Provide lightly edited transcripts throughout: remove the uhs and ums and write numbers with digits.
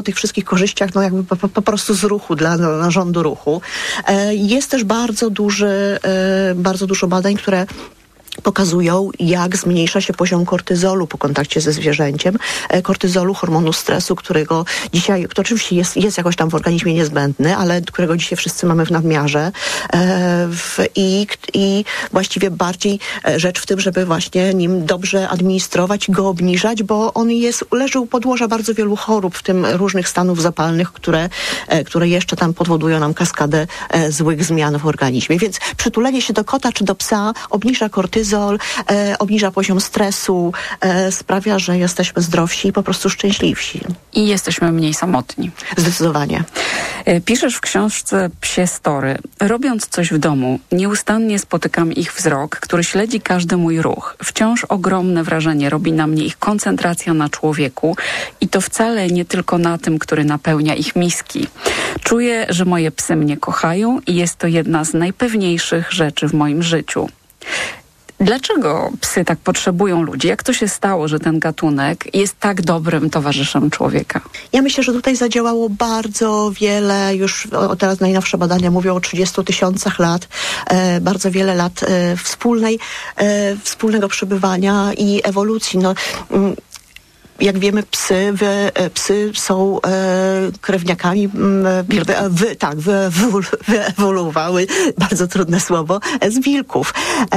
tych wszystkich korzyściach, no jakby po prostu z ruchu, dla narządu ruchu. Jest też bardzo dużo badań, które pokazują, jak zmniejsza się poziom kortyzolu po kontakcie ze zwierzęciem. Kortyzolu, hormonu stresu, którego dzisiaj, który oczywiście jest jakoś tam w organizmie niezbędny, ale którego dzisiaj wszyscy mamy w nadmiarze. I właściwie bardziej rzecz w tym, żeby właśnie nim dobrze administrować, go obniżać, bo on leży u podłoża bardzo wielu chorób, w tym różnych stanów zapalnych, które jeszcze tam powodują nam kaskadę złych zmian w organizmie. Więc przytulenie się do kota czy do psa obniża kortyzol, obniża poziom stresu, sprawia, że jesteśmy zdrowsi i po prostu szczęśliwsi. I jesteśmy mniej samotni. Zdecydowanie. Piszesz w książce Psie Story. Robiąc coś w domu, nieustannie spotykam ich wzrok, który śledzi każdy mój ruch. Wciąż ogromne wrażenie robi na mnie ich koncentracja na człowieku i to wcale nie tylko na tym, który napełnia ich miski. Czuję, że moje psy mnie kochają i jest to jedna z najpewniejszych rzeczy w moim życiu. Dlaczego psy tak potrzebują ludzi? Jak to się stało, że ten gatunek jest tak dobrym towarzyszem człowieka? Ja myślę, że tutaj zadziałało bardzo wiele, już teraz najnowsze badania mówią o 30 000 lat, bardzo wiele lat wspólnego przebywania i ewolucji. Jak wiemy, psy są krewniakami, wyewoluowały, bardzo trudne słowo, z wilków.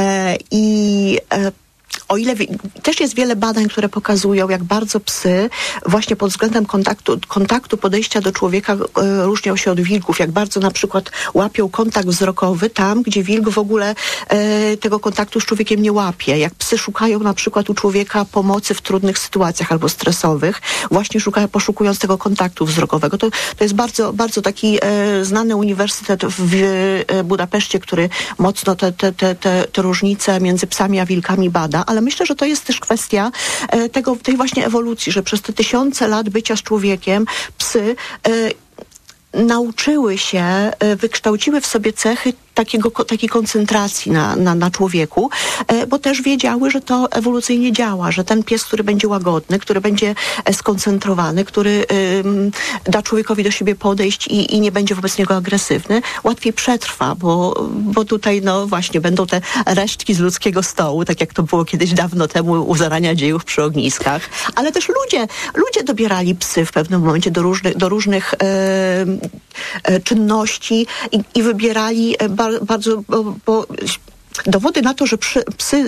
O ile też jest wiele badań, które pokazują, jak bardzo psy właśnie pod względem kontaktu podejścia do człowieka różnią się od wilków, jak bardzo na przykład łapią kontakt wzrokowy tam, gdzie wilk w ogóle tego kontaktu z człowiekiem nie łapie. Jak psy szukają na przykład u człowieka pomocy w trudnych sytuacjach albo stresowych, właśnie poszukując tego kontaktu wzrokowego. To jest bardzo, bardzo taki znany uniwersytet w Budapeszcie, który mocno te różnice między psami a wilkami bada, ale myślę, że to jest też kwestia tej właśnie ewolucji, że przez te 1000 lat bycia z człowiekiem psy nauczyły się, wykształciły w sobie cechy takiej koncentracji na człowieku, bo też wiedziały, że to ewolucyjnie działa, że ten pies, który będzie łagodny, który będzie skoncentrowany, który da człowiekowi do siebie podejść i nie będzie wobec niego agresywny, łatwiej przetrwa, bo tutaj właśnie będą te resztki z ludzkiego stołu, tak jak to było kiedyś dawno temu u zarania dziejów przy ogniskach, ale też ludzie dobierali psy w pewnym momencie do różnych czynności i wybierali bardzo, bo dowody na to, że psy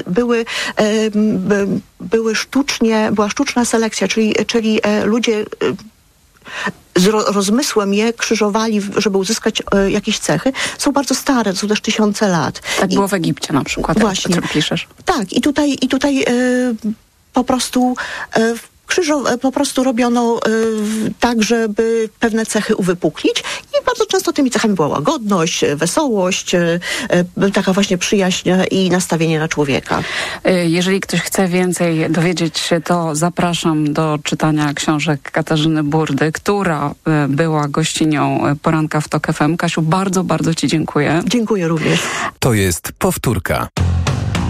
była sztuczna selekcja, czyli ludzie z rozmysłem je krzyżowali, żeby uzyskać jakieś cechy, są bardzo stare, to są też 1000 lat. Tak było w Egipcie na przykład, właśnie. O czym piszesz. Tak, i tutaj po prostu robiono tak, żeby pewne cechy uwypuklić i bardzo często tymi cechami była łagodność, wesołość, taka właśnie przyjaźń i nastawienie na człowieka. Jeżeli ktoś chce więcej dowiedzieć się, to zapraszam do czytania książek Katarzyny Burdy, która była gościnią Poranka w TOK FM. Kasiu, bardzo, bardzo Ci dziękuję. Dziękuję również. To jest powtórka.